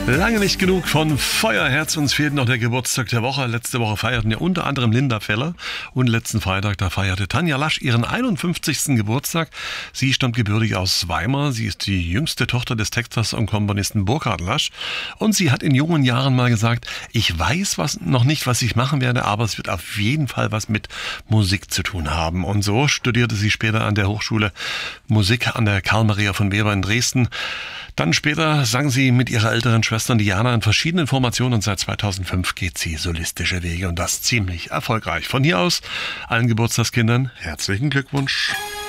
Lange nicht genug von Feuerherz, uns fehlt noch der Geburtstag der Woche. Letzte Woche feierten ja unter anderem Linda Feller und letzten Freitag, da feierte Tanja Lasch ihren 51. Geburtstag. Sie stammt gebürtig aus Weimar, sie ist die jüngste Tochter des Texters und Komponisten Burkhard Lasch und sie hat in jungen Jahren mal gesagt, ich weiß noch nicht, was ich machen werde, aber es wird auf jeden Fall was mit Musik zu tun haben. Und so studierte sie später an der Hochschule Musik an der Karl Maria von Weber in Dresden. Dann später sang sie mit ihrer älteren Schwester Diana in verschiedenen Formationen und seit 2005 geht sie solistische Wege und das ziemlich erfolgreich. Von hier aus allen Geburtstagskindern herzlichen Glückwunsch.